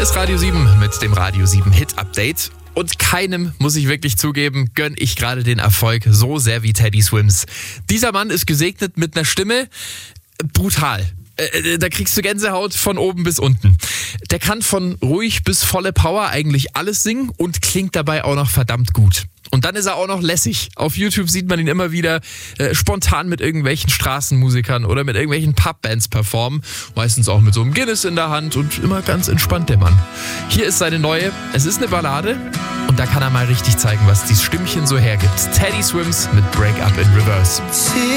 ist Radio 7 mit dem Radio 7 Hit Update. Und keinem, muss ich wirklich zugeben, gönne ich gerade den Erfolg so sehr wie Teddy Swims. Dieser Mann ist gesegnet mit einer Stimme, brutal. Da kriegst du Gänsehaut von oben bis unten. Der kann von ruhig bis volle Power eigentlich alles singen und klingt dabei auch noch verdammt gut. Und dann ist er auch noch lässig. Auf YouTube sieht man ihn immer wieder spontan mit irgendwelchen Straßenmusikern oder mit irgendwelchen Pubbands performen. Meistens auch mit so einem Guinness in der Hand und immer ganz entspannt der Mann. Hier ist seine neue, es ist eine Ballade und da kann er mal richtig zeigen, was dieses Stimmchen so hergibt. Teddy Swims mit Break Up in Reverse.